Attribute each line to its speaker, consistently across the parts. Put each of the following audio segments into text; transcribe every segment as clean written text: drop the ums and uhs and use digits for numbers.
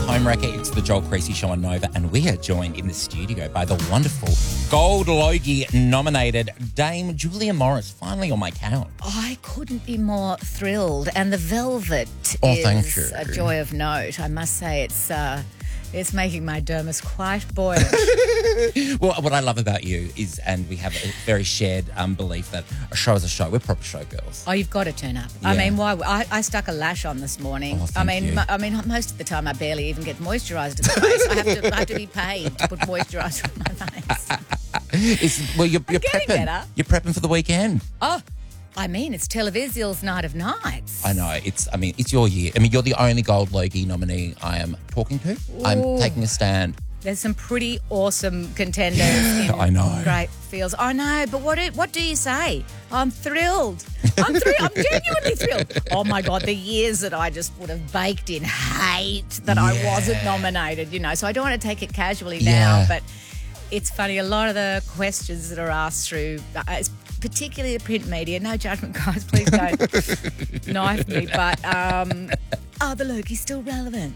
Speaker 1: Homewrecker. It's the Joel Creasy Show on Nova, and we are joined in the studio by the wonderful Gold Logie nominated Dame Julia Morris, finally on my couch.
Speaker 2: I couldn't be more thrilled, and the velvet
Speaker 1: thank
Speaker 2: is
Speaker 1: you.
Speaker 2: a joy of note. I must say it's making my dermis quite buoyant.
Speaker 1: Well, what I love about you is, and we have a very shared belief that a show is a show. We're proper show girls.
Speaker 2: Oh, you've got to turn up.
Speaker 1: Yeah.
Speaker 2: I mean, why? I stuck a lash on this morning.
Speaker 1: Oh, thank you.
Speaker 2: I mean, most of the time I barely even get moisturised in the face. I have to be paid to put moisturiser on my face.
Speaker 1: You're
Speaker 2: getting
Speaker 1: prepping.
Speaker 2: better.
Speaker 1: You're prepping for the weekend.
Speaker 2: Oh, I mean, it's Televisial's night of nights.
Speaker 1: I know. It's your year. I mean, you're the only Gold Logie nominee I am talking to. I'm taking a stand.
Speaker 2: There's some pretty awesome contenders in
Speaker 1: I know.
Speaker 2: great fields. I know, but what do you say? I'm thrilled. I'm genuinely thrilled. Oh, my God, the years that I just would have baked in hate that I wasn't nominated, So I don't want to take it casually now, but it's funny. A lot of the questions that are asked through, particularly the print media, no judgment, guys, please don't knife me, but are the Logies still relevant?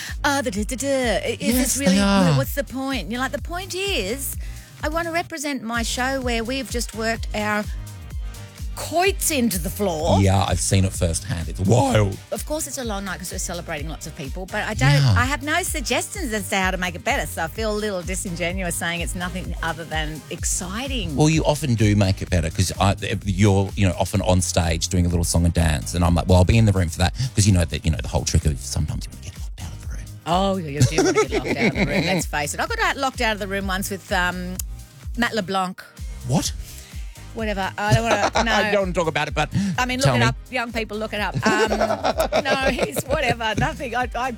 Speaker 2: Is this really, what's the point? You're like, the point is, I want to represent my show where we've just worked our coits into the floor.
Speaker 1: Yeah, I've seen it firsthand. It's wild.
Speaker 2: Of course, it's a long night because we're celebrating lots of people, but I have no suggestions as to how to make it better, so I feel a little disingenuous saying it's nothing other than exciting.
Speaker 1: Well, you often do make it better because you're, often on stage doing a little song and dance, and I'm like, well, I'll be in the room for that because the whole trick of sometimes you want to get locked out of the room.
Speaker 2: Oh, you do want to get locked out of the room, let's face it. I got locked out of the room once with Matt LeBlanc.
Speaker 1: What?
Speaker 2: Whatever. I don't want to. No.
Speaker 1: I don't want to talk about it, but
Speaker 2: I mean, look it up. Young people, look it up. No, he's whatever. Nothing.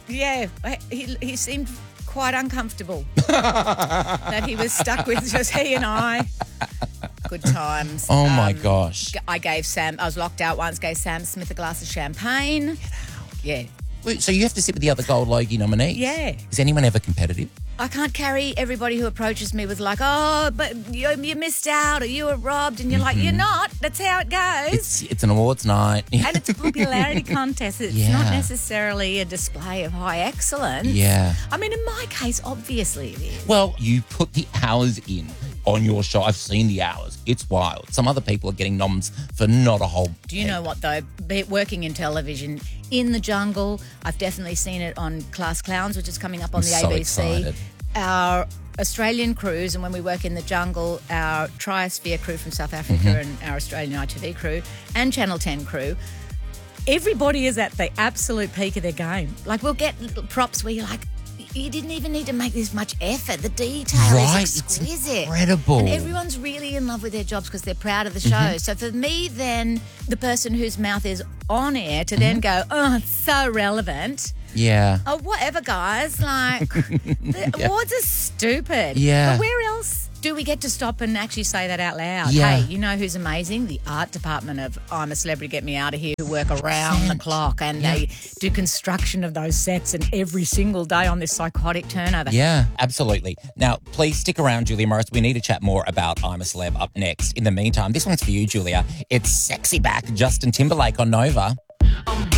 Speaker 2: He seemed quite uncomfortable that he was stuck with just he and I. Good times.
Speaker 1: Oh my gosh.
Speaker 2: I was locked out once. Gave Sam Smith a glass of champagne. Yeah.
Speaker 1: Wait, so you have to sit with the other Gold Logie nominee?
Speaker 2: Yeah.
Speaker 1: Is anyone ever competitive?
Speaker 2: I can't carry everybody who approaches me with like, oh, but you missed out or you were robbed. And you're like, you're not. That's how it goes.
Speaker 1: It's an awards night.
Speaker 2: And it's a popularity contest. It's not necessarily a display of high excellence.
Speaker 1: Yeah.
Speaker 2: I mean, in my case, obviously it is.
Speaker 1: Well, you put the hours in on your show. I've seen the hours. It's wild. Some other people are getting noms for not a whole
Speaker 2: Do you know what, though? Working in television, In the Jungle, I've definitely seen it on Class Clowns, which is coming up on the
Speaker 1: so
Speaker 2: ABC.
Speaker 1: Excited.
Speaker 2: Our Australian crews, and when we work in the jungle, our Triosphere crew from South Africa and our Australian ITV crew and Channel 10 crew, everybody is at the absolute peak of their game. Like, we'll get little props where you're like, you didn't even need to make this much effort. The detail is exquisite.
Speaker 1: It's incredible.
Speaker 2: And everyone's really in love with their jobs because they're proud of the show. So for me, then, the person whose mouth is on air to then go, oh, it's so relevant.
Speaker 1: Yeah.
Speaker 2: Oh, whatever, guys. Like, the awards are stupid.
Speaker 1: Yeah.
Speaker 2: But where else do we get to stop and actually say that out loud?
Speaker 1: Yeah.
Speaker 2: Hey, you know who's amazing? The art department of I'm a Celebrity, Get Me Out of Here, who work around the clock and they do construction of those sets and every single day on this psychotic turnover.
Speaker 1: Yeah, absolutely. Now, please stick around, Julia Morris. We need to chat more about I'm a Celeb up next. In the meantime, this one's for you, Julia. It's Sexy Back, Justin Timberlake on Nova.